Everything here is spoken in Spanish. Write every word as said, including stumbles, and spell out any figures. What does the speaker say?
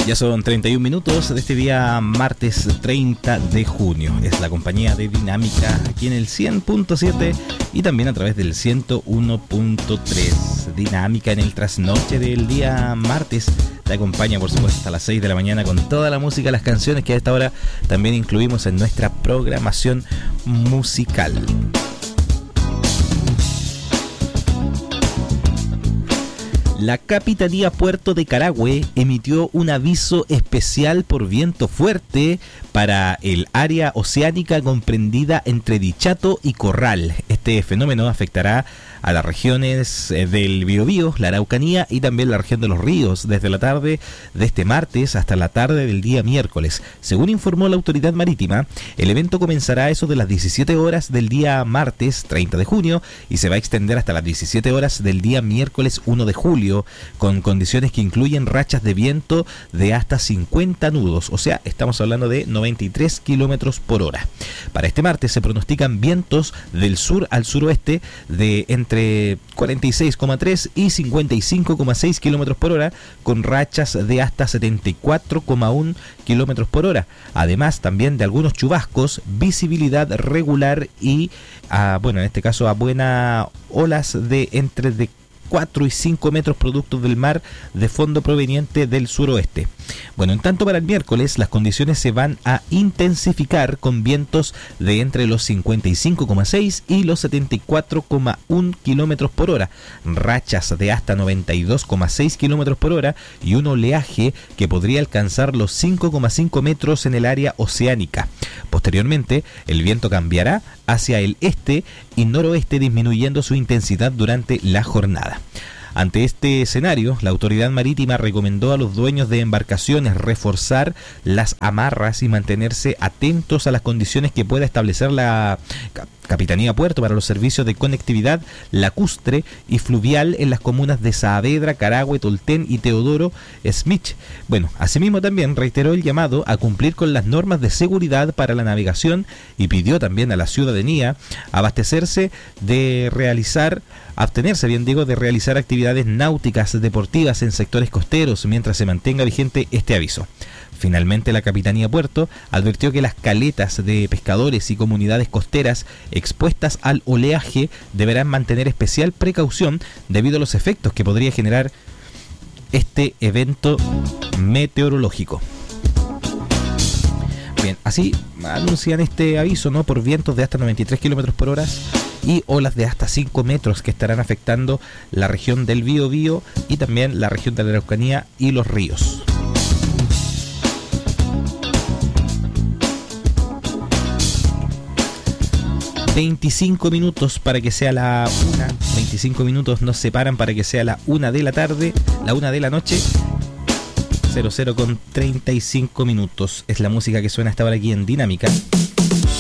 Ya son treinta y un minutos de este día martes treinta de junio. Es la compañía de Dinámica aquí en el cien punto siete y también a través del ciento uno punto tres. Dinámica en el trasnoche del día martes. Te acompaña, por supuesto, hasta las seis de la mañana con toda la música, las canciones que a esta hora también incluimos en nuestra programación musical. La Capitanía Puerto de Carahue emitió un aviso especial por viento fuerte para el área oceánica comprendida entre Dichato y Corral. Este fenómeno afectará a las regiones del Biobío, la Araucanía y también la región de los ríos desde la tarde de este martes hasta la tarde del día miércoles. Según informó la autoridad marítima, el evento comenzará a eso de las diecisiete horas del día martes treinta de junio y se va a extender hasta las diecisiete horas del día miércoles uno de julio, con condiciones que incluyen rachas de viento de hasta cincuenta nudos, o sea, estamos hablando de noventa y tres kilómetros por hora. Para este martes se pronostican vientos del sur al suroeste de entre cuarenta y seis coma tres y cincuenta y cinco coma seis kilómetros por hora, con rachas de hasta setenta y cuatro coma uno kilómetros por hora. Además, también de algunos chubascos, visibilidad regular y, a, bueno, en este caso a buenas olas de entre de cuatro y cinco metros producto del mar de fondo proveniente del suroeste. Bueno, en tanto para el miércoles las condiciones se van a intensificar con vientos de entre los cincuenta y cinco coma seis y los setenta y cuatro coma uno kilómetros por hora, rachas de hasta noventa y dos coma seis kilómetros por hora y un oleaje que podría alcanzar los cinco coma cinco metros en el área oceánica. Posteriormente, el viento cambiará hacia el este y noroeste, disminuyendo su intensidad durante la jornada. Ante este escenario, la autoridad marítima recomendó a los dueños de embarcaciones reforzar las amarras y mantenerse atentos a las condiciones que pueda establecer la Capitanía Puerto para los servicios de conectividad lacustre y fluvial en las comunas de Saavedra, Carahue, Tolten y Teodoro Smith. Bueno, asimismo también reiteró el llamado a cumplir con las normas de seguridad para la navegación y pidió también a la ciudadanía abastecerse de realizar, abstenerse bien digo, de realizar actividades náuticas deportivas en sectores costeros mientras se mantenga vigente este aviso. Finalmente, la Capitanía Puerto advirtió que las caletas de pescadores y comunidades costeras expuestas al oleaje deberán mantener especial precaución debido a los efectos que podría generar este evento meteorológico. Bien, así anuncian este aviso, ¿no?, por vientos de hasta noventa y tres kilómetros por hora y olas de hasta cinco metros que estarán afectando la región del Biobío y también la región de la Araucanía y los ríos. veinticinco minutos para que sea la una, veinticinco minutos nos separan para que sea la una de la tarde, la una de la noche, cero cero con treinta y cinco minutos. Es la música que suena hasta ahora aquí en Dinámica.